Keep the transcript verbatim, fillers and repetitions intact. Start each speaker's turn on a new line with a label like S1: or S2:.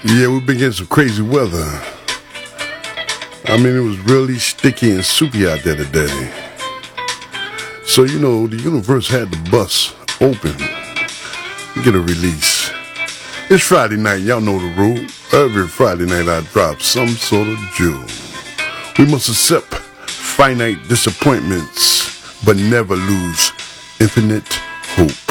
S1: Yeah, we've been getting some crazy weather. I mean, it was really sticky and soupy out there today. So, you know, the universe had the bus open. Get a release. It's Friday night, y'all know the rule. Every Friday night I drop some sort of jewel. We must accept finite disappointments, but never lose infinite hope.